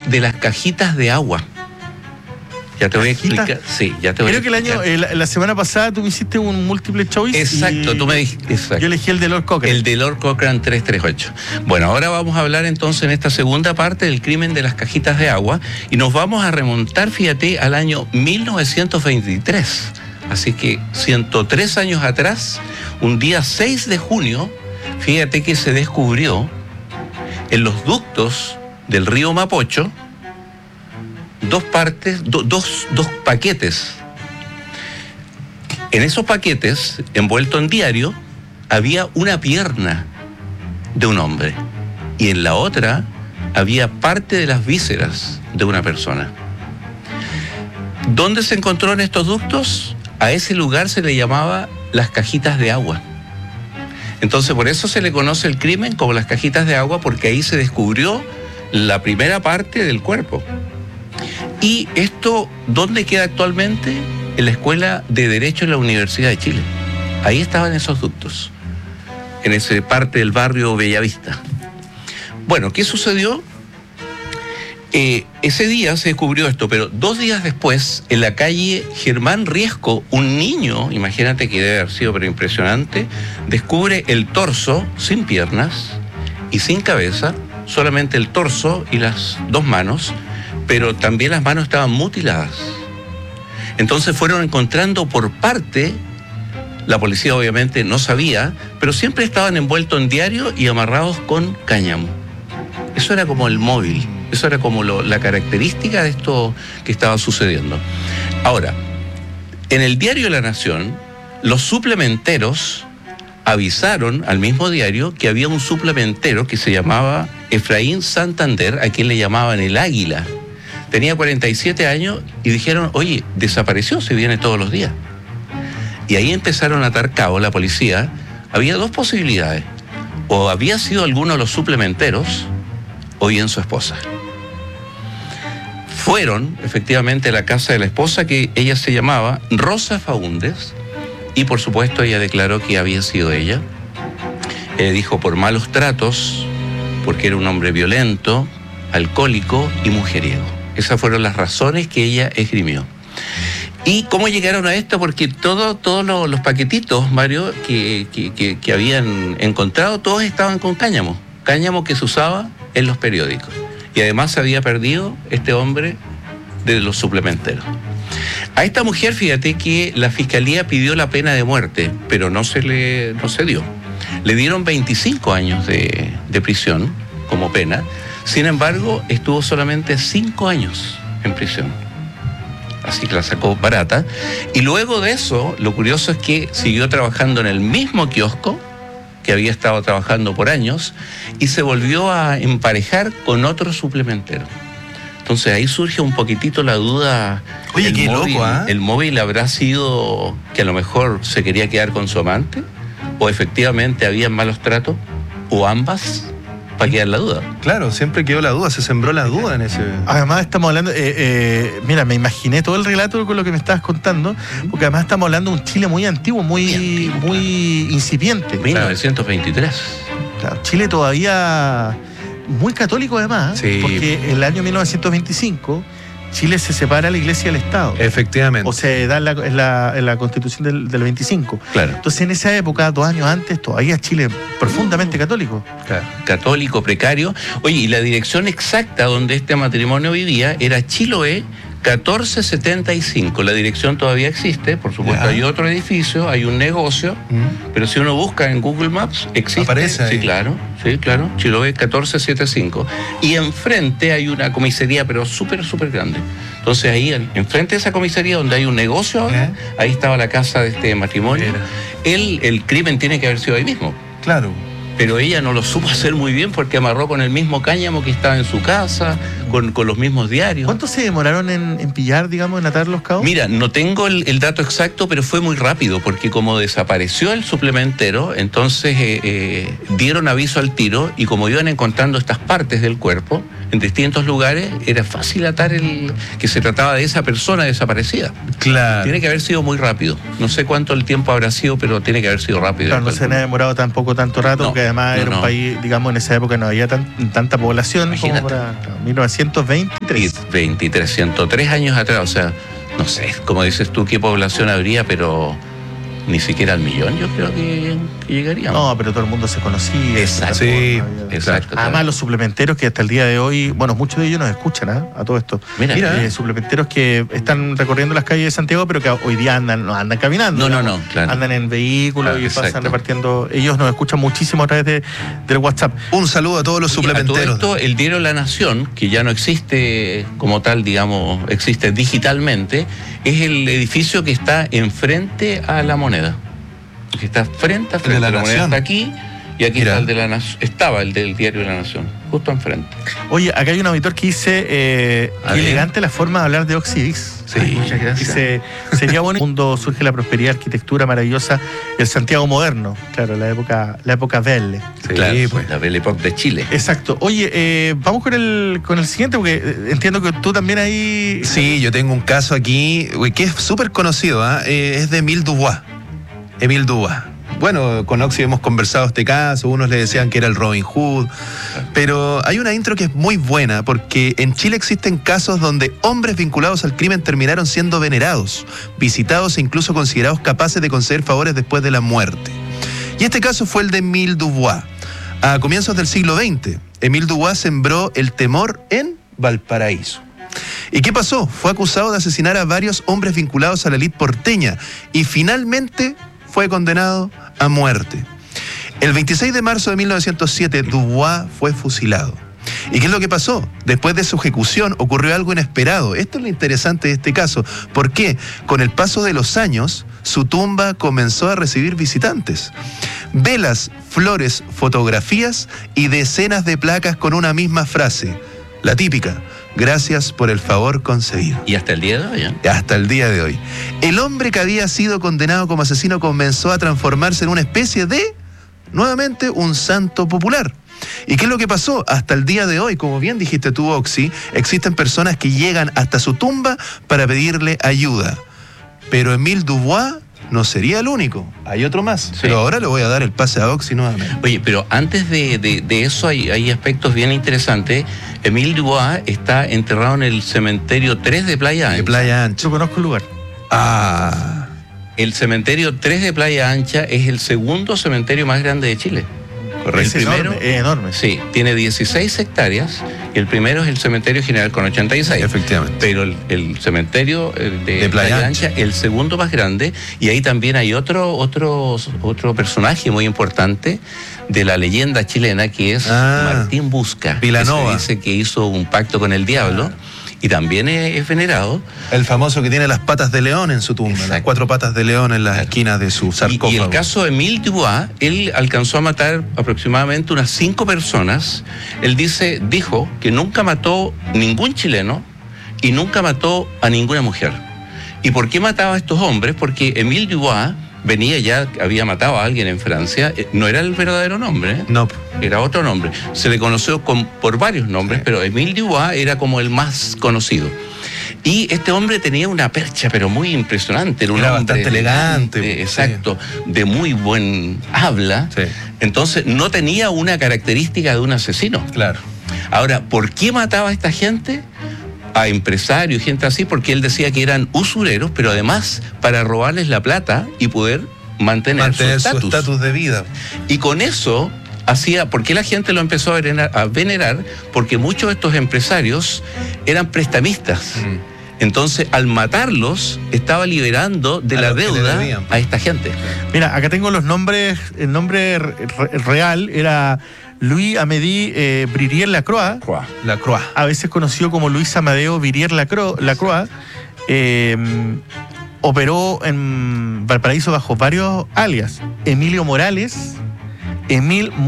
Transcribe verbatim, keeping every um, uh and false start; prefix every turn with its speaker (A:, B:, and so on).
A: de las cajitas de agua. Ya te voy a explicar. Sí, ya te voy
B: Creo
A: a
B: que el año, eh, la, la semana pasada tú me hiciste un múltiple choice.
A: Exacto, tú me dijiste. Exacto.
B: Yo elegí el de Lord Cochrane.
A: El de Lord Cochrane trescientos treinta y ocho. Bueno, ahora vamos a hablar entonces en esta segunda parte del crimen de las cajitas de agua y nos vamos a remontar, fíjate, al año mil novecientos veintitrés. Así que ciento tres años atrás, un día seis de junio, fíjate que se descubrió en los ductos del río Mapocho dos partes, do, dos, dos paquetes. En esos paquetes, envuelto en diario, había una pierna de un hombre y en la otra había parte de las vísceras de una persona. ¿Dónde se encontró en estos ductos? A ese lugar se le llamaba las cajitas de agua. Entonces, por eso se le conoce el crimen como las cajitas de agua, porque ahí se descubrió la primera parte del cuerpo. Y esto, ¿dónde queda actualmente? En la Escuela de Derecho de la Universidad de Chile. Ahí estaban esos ductos, en esa parte del barrio Bellavista. Bueno, ¿qué sucedió? Eh, ese día se descubrió esto, pero dos días después, en la calle Germán Riesco, un niño, imagínate que debe haber sido pero impresionante, descubre el torso sin piernas y sin cabeza, solamente el torso y las dos manos, pero también las manos estaban mutiladas. Entonces fueron encontrando por parte, la policía obviamente no sabía, pero siempre estaban envueltos en diario y amarrados con cáñamo. Eso era como el móvil. Eso era como lo, la característica de esto que estaba sucediendo. Ahora, en el diario La Nación, los suplementeros avisaron al mismo diario que había un suplementero que se llamaba Efraín Santander, a quien le llamaban el Águila. Tenía cuarenta y siete años y dijeron, oye, desapareció, se viene todos los días. Y ahí empezaron a atar cabo la policía. Había dos posibilidades. O había sido alguno de los suplementeros o bien su esposa. Fueron, efectivamente, a la casa de la esposa, que ella se llamaba Rosa Faúndez, y por supuesto ella declaró que había sido ella. Eh, dijo por malos tratos, porque era un hombre violento, alcohólico y mujeriego. Esas fueron las razones que ella esgrimió. ¿Y cómo llegaron a esto? Porque todo, todos los, los paquetitos, Mario, que, que, que, que habían encontrado, todos estaban con cáñamo. Cáñamo que se usaba en los periódicos. Y además se había perdido este hombre de los suplementeros. A esta mujer, fíjate que la fiscalía pidió la pena de muerte, pero no se le no se dio. Le dieron veinticinco años de, de prisión como pena. Sin embargo, estuvo solamente cinco años en prisión. Así que la sacó barata. Y luego de eso, lo curioso es que siguió trabajando en el mismo kiosco que había estado trabajando por años, y se volvió a emparejar con otro suplementero. Entonces ahí surge un poquitito la duda.
B: Oye, qué
A: móvil,
B: loco, ¿ah? ¿eh?
A: ¿El móvil habrá sido que a lo mejor se quería quedar con su amante? ¿O efectivamente había malos tratos? ¿O ambas? Para quedar la duda.
C: Claro, siempre quedó la duda, se sembró la duda en ese...
B: Además estamos hablando, eh, eh, mira, me imaginé todo el relato con lo que me estabas contando, porque además estamos hablando de un Chile muy antiguo, muy, muy, antiguo, muy incipiente.
A: mil novecientos veintitrés.
B: Claro, Chile todavía muy católico además, ¿eh?
C: Sí.
B: Porque en el año mil novecientos veinticinco Chile se separa la Iglesia del Estado.
C: Efectivamente.
B: O se da en la, en la, en la Constitución del, del veinticinco.
A: Claro.
B: Entonces en esa época, dos años antes, todavía Chile profundamente católico.
A: Claro. Católico, precario. Oye, y la dirección exacta donde este matrimonio vivía era Chiloé catorce setenta y cinco. La dirección todavía existe, por supuesto.
C: Ya.
A: Hay otro edificio, hay un negocio,
C: ¿Mm?
A: pero si uno busca en Google Maps, existe.
C: Aparece ahí.
A: Sí, claro, sí, claro. Chiloé catorce setenta y cinco. Y enfrente hay una comisaría, pero súper, súper grande. Entonces ahí, enfrente de esa comisaría, donde hay un negocio ahora,
C: ¿Eh?
A: ahí estaba la casa de este matrimonio.
C: Mira.
A: El, el crimen tiene que haber sido ahí mismo.
C: Claro.
A: Pero ella no lo supo hacer muy bien porque amarró con el mismo cáñamo que estaba en su casa, con, con los mismos diarios.
B: ¿Cuánto se demoraron en, en pillar, digamos, en atar los cabos?
A: Mira, no tengo el, el dato exacto, pero fue muy rápido, porque como desapareció el suplementero, entonces eh, eh, dieron aviso al tiro, y como iban encontrando estas partes del cuerpo en distintos lugares, era fácil atar el que se trataba de esa persona desaparecida.
C: Claro.
A: Tiene que haber sido muy rápido. No sé cuánto el tiempo habrá sido, pero tiene que haber sido rápido.
B: Claro, no se han demorado tampoco tanto rato,
A: No.
B: porque además
A: No,
B: era un
A: no.
B: país, digamos, en esa época no había tan- tanta población
A: Imagínate.
B: como para claro, mil novecientos veintitrés.
A: Y veintitrés, ciento tres años atrás, o sea, no sé, como dices tú, qué población habría, pero ni siquiera al millón yo creo que, que llegaríamos.
B: No, pero todo el mundo se conocía.
A: Exacto.
C: Sí,
B: Había-
A: Exacto.
B: Además, los suplementeros que hasta el día de hoy, bueno, muchos de ellos nos escuchan, ¿ah? A todo esto.
A: Mira,
C: Mira.
B: Eh, suplementeros que están recorriendo las calles de Santiago, pero que hoy día andan, no andan caminando.
A: No, no,
B: digamos.
A: no, claro.
B: Andan en vehículos
A: Claro,
B: y pasan
A: exacto.
B: repartiendo. Ellos nos escuchan muchísimo a través de, del WhatsApp.
C: Un saludo a todos los
A: Oye, a todo
C: suplementeros.
A: esto, el diario La Nación, que ya no existe como tal, digamos, existe digitalmente, es el edificio que está enfrente a la Moneda. Que está frente a frente.
C: de La
A: la Moneda
C: Nación.
A: está aquí y aquí
C: Mira.
A: está el de la Nación. Estaba el del diario La Nación, justo enfrente.
B: Oye, acá hay un auditor que dice: eh,
C: A
B: qué
C: ver.
B: elegante la forma de hablar de Oxidis.
C: Sí.
A: Ay, muchas gracias.
B: Dice, sería bueno, en el mundo surge la prosperidad, arquitectura maravillosa, el Santiago moderno. Claro, la época, la época Belle.
C: Sí,
A: Claro,
C: pues.
A: la Belle Époque de Chile.
B: Exacto. Oye, eh, vamos con el, con el siguiente, porque eh, entiendo que tú también ahí.
C: Sí, yo tengo un caso aquí güey, que es súper conocido, ¿ah? Eh, es de Émile Dubois. Émile Dubois. Bueno, con Oxy hemos conversado este caso, unos le decían que era el Robin Hood, pero hay una intro que es muy buena porque en Chile existen casos donde hombres vinculados al crimen terminaron siendo venerados, visitados e incluso considerados capaces de conceder favores después de la muerte. Y este caso fue el de Émile Dubois. A comienzos del siglo veinte, Émile Dubois sembró el temor en Valparaíso. ¿Y qué pasó? Fue acusado de asesinar a varios hombres vinculados a la élite porteña y finalmente fue condenado a muerte. El veintiséis de marzo de mil novecientos siete, Dubois fue fusilado. ¿Y qué es lo que pasó? Después de su ejecución ocurrió algo inesperado. Esto es lo interesante de este caso. ¿Por qué? Con el paso de los años, su tumba comenzó a recibir visitantes. Velas, flores, fotografías y decenas de placas con una misma frase. La típica: gracias por el favor concedido.
A: Y hasta el día de hoy, ¿eh?
C: Hasta el día de hoy. El hombre que había sido condenado como asesino comenzó a transformarse en una especie de, nuevamente, un santo popular. ¿Y qué es lo que pasó? Hasta el día de hoy, como bien dijiste tú, Oxy, existen personas que llegan hasta su tumba para pedirle ayuda. Pero Émile Dubois no sería el único. Hay otro más.
A: Sí.
C: Pero ahora le voy a dar el pase a Oxy nuevamente.
A: Oye, pero antes de, de- de eso hay, hay aspectos bien interesantes. Émile Dubois está enterrado en el cementerio tres de Playa Ancha.
C: De Playa Ancha.
B: Yo conozco el lugar.
C: Ah.
A: El cementerio tres de Playa Ancha es el segundo cementerio más grande de Chile.
B: Es
A: El primero,
B: enorme, es enorme.
A: sí, tiene dieciséis hectáreas y el primero es el cementerio general con ochenta y seis.
C: Efectivamente.
A: Pero el, el cementerio eh, de,
C: De Playa
A: Playa
C: Ancha.
A: Ancha, el segundo más grande, y ahí también hay otro, otro, otro personaje muy importante de la leyenda chilena que es
C: Ah,
A: Martín Busca.
C: Vilanova.
A: Que se dice que hizo un pacto con el diablo y también es, es venerado.
C: El famoso que tiene las patas de león en su tumba, las
A: Exacto.
C: cuatro patas de león en las
A: Claro.
C: esquinas de su
A: Y,
C: sarcófago.
A: y el caso de Émile Dubois, él alcanzó a matar aproximadamente unas cinco personas. Él dice, dijo que nunca mató ningún chileno y nunca mató a ninguna mujer. ¿Y por qué mataba a estos hombres? Porque Émile Dubois venía ya, había matado a alguien en Francia, eh, no era el verdadero nombre, ¿eh?
C: No.
A: Era otro nombre. Se le conoció con, por varios nombres,
C: Sí.
A: pero Émile Dubois era como el más conocido. Y este hombre tenía una percha, pero muy impresionante. Era un
C: Era
A: hombre
C: bastante elegante,
A: de-
C: sí.
A: exacto, de muy buen habla.
C: Sí.
A: Entonces no tenía una característica de un asesino.
C: Claro.
A: Ahora, ¿por qué mataba a esta gente? A empresarios y gente así, porque él decía que eran usureros, pero además para robarles la plata y poder mantener,
C: Mantener
A: su
C: su
A: estatus.
C: estatus de vida.
A: Y con eso hacía, ¿por qué la gente lo empezó a venerar? A venerar? Porque muchos de estos empresarios eran prestamistas. Entonces, al matarlos, estaba liberando de
C: A
A: la
C: los que le
A: deuda
C: debían.
A: a esta gente.
B: Mira, acá tengo los nombres. El nombre re- re- real era Louis Amédée eh, Brière Lacroix,
C: La Croix.
B: a veces conocido como Luis Amadeo Brière Lacro- Lacroix. Eh, operó en Valparaíso bajo varios alias: Emilio Morales, Emil